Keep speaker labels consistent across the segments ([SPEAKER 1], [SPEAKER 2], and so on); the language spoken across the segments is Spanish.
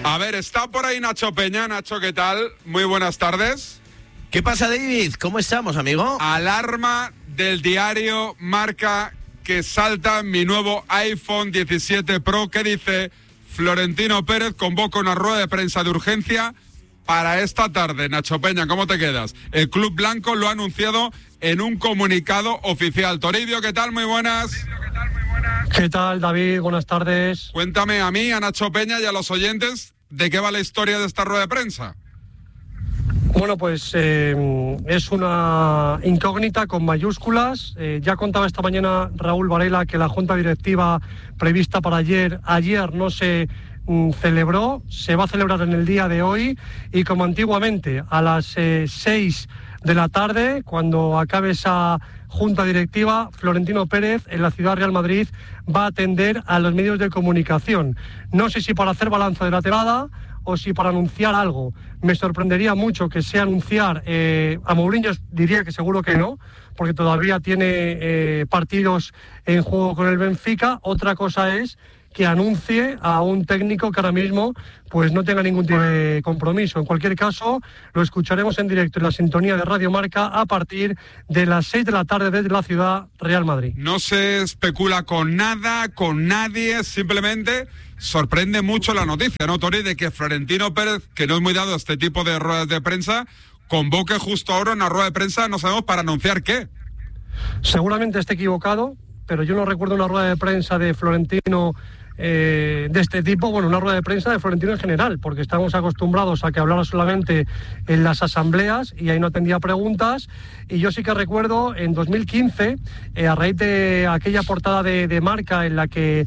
[SPEAKER 1] A ver, está por ahí Nacho Peña. Nacho, ¿qué tal? Muy buenas tardes.
[SPEAKER 2] ¿Qué pasa, David? ¿Cómo estamos, amigo?
[SPEAKER 1] Alarma del diario Marca que salta mi nuevo iPhone 17 Pro. ¿Qué dice? Florentino Pérez convoca una rueda de prensa de urgencia para esta tarde. Nacho Peña, ¿cómo te quedas? El Club Blanco lo ha anunciado en un comunicado oficial. Toribio, ¿qué tal? Muy buenas.
[SPEAKER 3] ¿Qué tal, David? Buenas tardes.
[SPEAKER 1] Cuéntame a mí, a Nacho Peña y a los oyentes, ¿de qué va la historia de esta rueda de prensa?
[SPEAKER 3] Bueno, pues es una incógnita con mayúsculas. Ya contaba esta mañana Raúl Varela que la junta directiva prevista para ayer no se celebró, se va a celebrar en el día de hoy y como antiguamente a las 6 de la tarde, cuando acabe esa junta directiva, Florentino Pérez en la ciudad Real Madrid va a atender a los medios de comunicación. No sé si para hacer balance de la temporada o si para anunciar algo. Me sorprendería mucho que sea anunciar a Mourinho, diría que seguro que no, porque todavía tiene partidos en juego con el Benfica. Otra cosa es que anuncie a un técnico que ahora mismo pues no tenga ningún tipo de compromiso. En cualquier caso, lo escucharemos en directo en la sintonía de Radio Marca a partir de las 6 de la tarde desde la ciudad Real Madrid.
[SPEAKER 1] No se especula con nada, con nadie, simplemente sorprende mucho la noticia, ¿no, Tori? De que Florentino Pérez, que no es muy dado a este tipo de ruedas de prensa, convoque justo ahora una rueda de prensa, no sabemos para anunciar qué.
[SPEAKER 3] Seguramente esté equivocado, pero yo no recuerdo una rueda de prensa de Florentino de este tipo, bueno, una rueda de prensa de Florentino en general, porque estamos acostumbrados a que hablara solamente en las asambleas y ahí no atendía preguntas. Y yo sí que recuerdo en 2015, a raíz de aquella portada de Marca en la que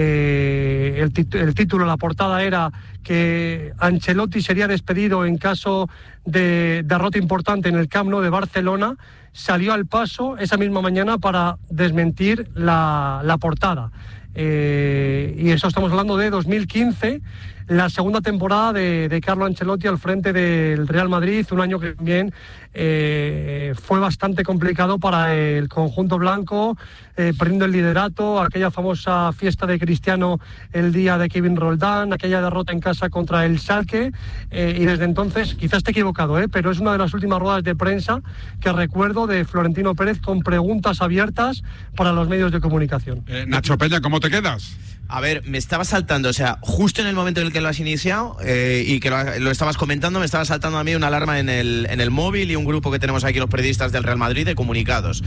[SPEAKER 3] el título, la portada era que Ancelotti sería despedido en caso de derrota importante en el Camp Nou de Barcelona, salió al paso esa misma mañana para desmentir la portada. Y eso estamos hablando de 2015, la segunda temporada de Carlo Ancelotti al frente del Real Madrid, un año que también fue bastante complicado para el conjunto blanco, perdiendo el liderato, aquella famosa fiesta de Cristiano el día de Kevin Roldán, aquella derrota en casa contra el Schalke, y desde entonces, quizás esté equivocado, pero es una de las últimas ruedas de prensa que recuerdo de Florentino Pérez con preguntas abiertas para los medios de comunicación.
[SPEAKER 1] Nacho Peña, ¿cómo te quedas?
[SPEAKER 2] A ver, me estaba saltando, o sea, justo en el momento en el que lo has iniciado y que lo estabas comentando, me estaba saltando a mí una alarma en el móvil y un grupo que tenemos aquí los periodistas del Real Madrid de comunicados.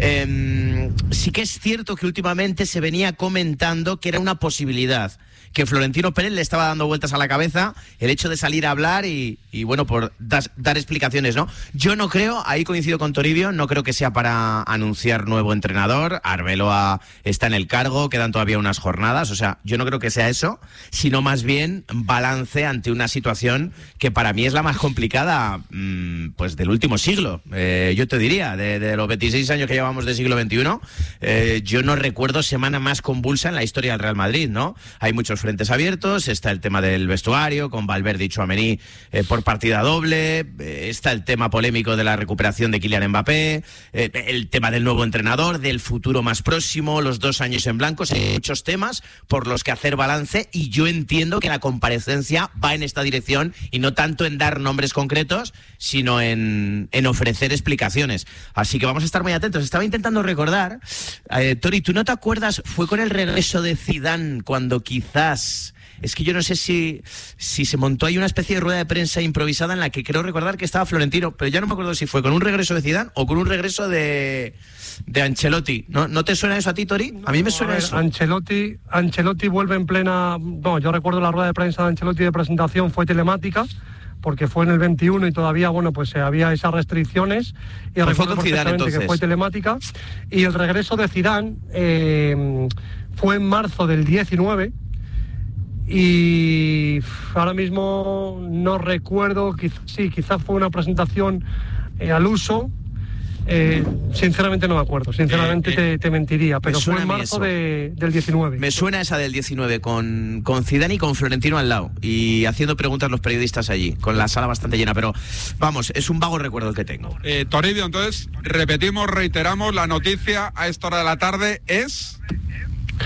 [SPEAKER 2] Sí que es cierto que últimamente se venía comentando que era una posibilidad, que Florentino Pérez le estaba dando vueltas a la cabeza el hecho de salir a hablar y bueno, por dar explicaciones, ¿no? Yo no creo, ahí coincido con Toribio, no creo que sea para anunciar nuevo entrenador. Arbeloa está en el cargo, quedan todavía unas jornadas, o sea, yo no creo que sea eso, sino más bien balance ante una situación que para mí es la más complicada pues del último siglo. Yo te diría, de los 26 años que llevamos de siglo XXI, yo no recuerdo semana más convulsa en la historia del Real Madrid, ¿no? Hay muchos frentes abiertos, está el tema del vestuario con Valverde y Tchouaméni por partida doble, está el tema polémico de la recuperación de Kylian Mbappé, el tema del nuevo entrenador, del futuro más próximo, los 2 años en blanco, hay muchos temas por los que hacer balance y yo entiendo que la comparecencia va en esta dirección y no tanto en dar nombres concretos, sino en ofrecer explicaciones. Así que vamos a estar muy atentos. Estaba intentando recordar, Tori, ¿tú no te acuerdas? Fue con el regreso de Zidane cuando quizás... Es que yo no sé si se montó ahí una especie de rueda de prensa improvisada en la que creo recordar que estaba Florentino, pero ya no me acuerdo si fue con un regreso de Zidane o con un regreso de Ancelotti. ¿No te suena eso a ti, Tori? A mí me suena eso.
[SPEAKER 3] Ancelotti vuelve en plena... No, yo recuerdo la rueda de prensa de Ancelotti de presentación fue telemática, porque fue en el 21 y todavía, bueno, pues había esas restricciones. Y
[SPEAKER 2] pues recuerdo perfectamente
[SPEAKER 3] que fue telemática. Y el regreso de Zidane fue en marzo del 19. Y ahora mismo no recuerdo, quizás fue una presentación al uso. Sinceramente no me acuerdo, sinceramente te mentiría, pero fue en marzo del 19.
[SPEAKER 2] Me suena esa del 19 con Zidane y con Florentino al lado y haciendo preguntas los periodistas allí, con la sala bastante llena, pero vamos, es un vago recuerdo el que tengo.
[SPEAKER 1] Toribio, entonces, reiteramos, la noticia a esta hora de la tarde es...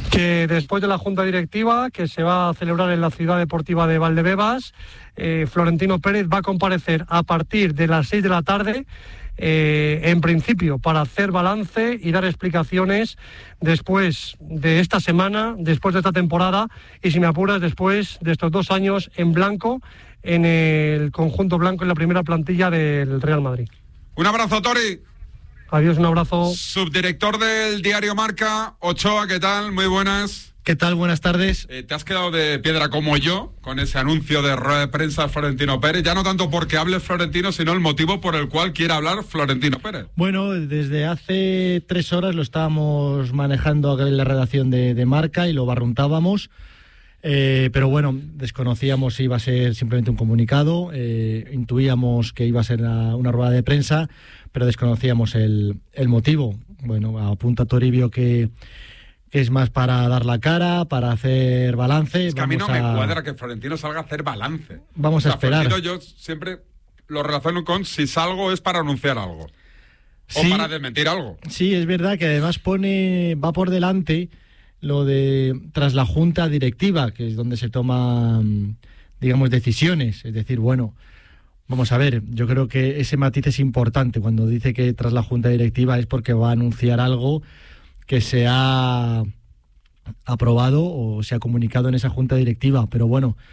[SPEAKER 3] Que después de la Junta Directiva, que se va a celebrar en la Ciudad Deportiva de Valdebebas, Florentino Pérez va a comparecer a partir de las 6 de la tarde, en principio, para hacer balance y dar explicaciones después de esta semana, después de esta temporada, y si me apuras, después de estos 2 años en blanco, en el conjunto blanco, en la primera plantilla del Real Madrid.
[SPEAKER 1] Un abrazo, Tori.
[SPEAKER 3] Adiós, un abrazo.
[SPEAKER 1] Subdirector del diario Marca, Ochoa, ¿qué tal? Muy buenas.
[SPEAKER 4] ¿Qué tal? Buenas tardes.
[SPEAKER 1] ¿Te has quedado de piedra como yo con ese anuncio de rueda de prensa de Florentino Pérez? Ya no tanto porque hable Florentino, sino el motivo por el cual quiere hablar Florentino Pérez.
[SPEAKER 4] Bueno, desde hace 3 horas lo estábamos manejando acá en la redacción de Marca y lo barruntábamos. Pero bueno, desconocíamos si iba a ser simplemente un comunicado, intuíamos que iba a ser una rueda de prensa, pero desconocíamos el motivo. Bueno, apunta Toribio que es más para dar la cara, para hacer balance.
[SPEAKER 1] Es que a mí no me cuadra que Florentino salga a hacer balance.
[SPEAKER 4] Vamos a esperar.
[SPEAKER 1] Florentino yo siempre lo relaciono con si salgo es para anunciar algo.
[SPEAKER 4] Sí,
[SPEAKER 1] o para desmentir algo.
[SPEAKER 4] Sí, es verdad que además va por delante lo de tras la junta directiva, que es donde se toman, digamos, decisiones. Es decir, bueno, vamos a ver, yo creo que ese matiz es importante. Cuando dice que tras la junta directiva es porque va a anunciar algo que se ha aprobado o se ha comunicado en esa junta directiva. Pero bueno,